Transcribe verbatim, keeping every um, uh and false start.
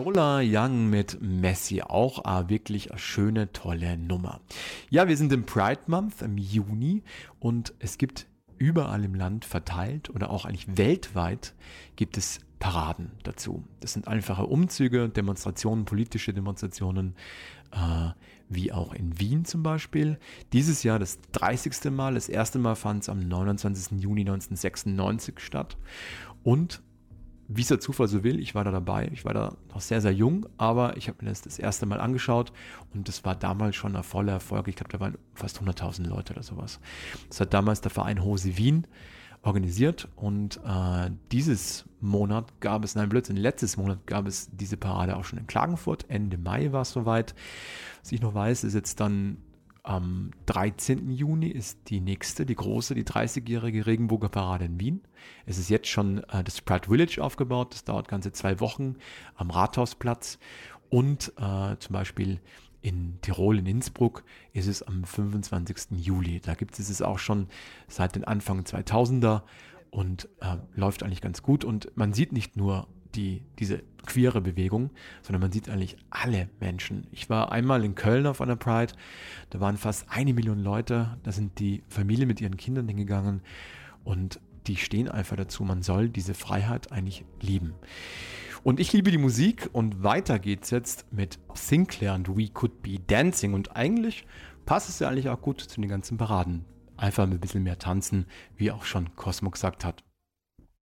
Lola Young mit Messi, auch eine wirklich eine schöne, tolle Nummer. Ja, wir sind im Pride Month im Juni und es gibt überall im Land verteilt oder auch eigentlich weltweit gibt es Paraden dazu. Das sind einfache Umzüge, Demonstrationen, politische Demonstrationen, äh, wie auch in Wien zum Beispiel. Dieses Jahr das dreißigste Mal, das erste Mal fand es am neunundzwanzigsten Juni neunzehnhundertsechsundneunzig statt und wie es der Zufall so will, ich war da dabei. Ich war da noch sehr, sehr jung, aber ich habe mir das das erste Mal angeschaut und das war damals schon ein voller Erfolg. Ich glaube, da waren fast hunderttausend Leute oder sowas. Das hat damals der Verein Hose Wien organisiert und äh, dieses Monat gab es, nein Blödsinn, letztes Monat gab es diese Parade auch schon in Klagenfurt. Ende Mai war es soweit. Was ich noch weiß, ist jetzt dann am dreizehnten Juni ist die nächste, die große, die dreißigjährige Regenbogenparade in Wien. Es ist jetzt schon äh, das Pride Village aufgebaut. Das dauert ganze zwei Wochen am Rathausplatz. Und äh, zum Beispiel in Tirol, in Innsbruck, ist es am fünfundzwanzigsten Juli. Da gibt es es auch schon seit den Anfang zweitausender und äh, läuft eigentlich ganz gut. Und man sieht nicht nur die, diese queere Bewegung, sondern man sieht eigentlich alle Menschen. Ich war einmal in Köln auf einer Pride, da waren fast eine Million Leute, da sind die Familien mit ihren Kindern hingegangen und die stehen einfach dazu, man soll diese Freiheit eigentlich lieben. Und ich liebe die Musik und weiter geht's jetzt mit Sinclair und We Could Be Dancing und eigentlich passt es ja eigentlich auch gut zu den ganzen Paraden. Einfach ein bisschen mehr tanzen, wie auch schon Cosmo gesagt hat.